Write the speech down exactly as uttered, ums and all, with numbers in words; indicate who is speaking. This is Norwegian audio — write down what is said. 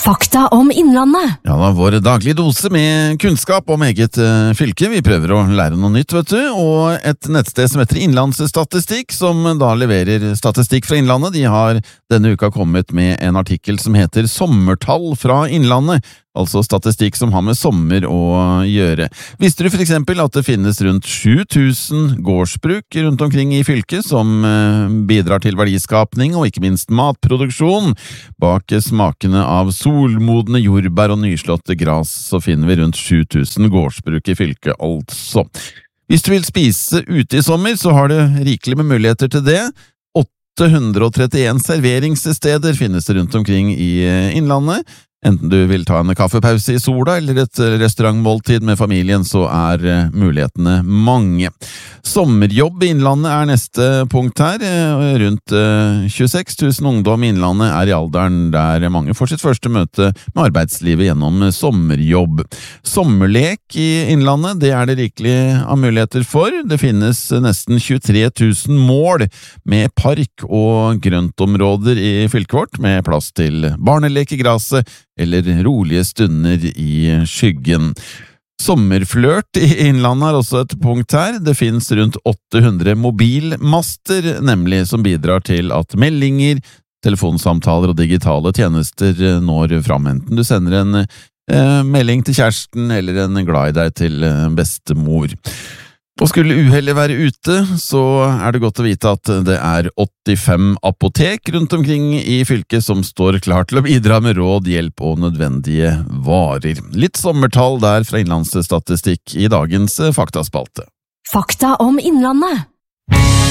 Speaker 1: Fakta om Innlandet.
Speaker 2: Ja, da, vår daglige dose med kunnskap om eget uh, fylke. Vi prøver å lære noe nytt, vet du. Og et nettsted som heter Innlandsstatistikk, som da leverer statistikk fra Innlandet, de har denne uka kommet med en artikkel som heter Sommertall fra Innlandet. Altså statistikk som har med sommer å gjøre. Visste du for eksempel at det finnes rundt sju tusen gårdsbruk rundt omkring i fylket som bidrar til verdiskapning og ikke minst matproduksjon? Bak smakene av solmodne jordbær og nyslåtte gras så finner vi rundt sju tusen gårdsbruk i fylket, altså. Hvis du vil spise ute i sommer, så har du rikelig med muligheter til det. åtte hundre og trettien serveringssteder finnes det rundt omkring i Innlandet. Enten du vil ta en kaffepause i sola eller et restaurantmåltid med familien, så er mulighetene mange. Sommerjobb i Innlandet er neste punkt her. Rundt tjueseks tusen ungdom i Innlandet er i alderen der mange får sitt første møte med arbeidslivet gjennom sommerjobb. Sommerlek i Innlandet, det er det rikelig av muligheter for. Det finnes nesten tjuetre tusen mål med park- og grøntområder i fylket vårt, med plass til barnelek i graset, eller rolige stunder i skyggen. Sommerflørt i Innlandet er også et punkt her. Det finnes rundt åtte hundre mobilmaster, nemlig, som bidrar til at meldinger, telefonsamtaler og digitale tjenester når fram, enten du sender en eh, melding til kjæresten eller en glad i deg til bestemor. Og skulle uhellet være ute, så er det godt å vite at det er åttifem apotek rundt omkring i fylket som står klar til å bidra med råd, hjelp og nødvendige varer. Litt sommertall der fra Innlandsstatistikk i dagens faktaspalte.
Speaker 1: Fakta om Innlandet.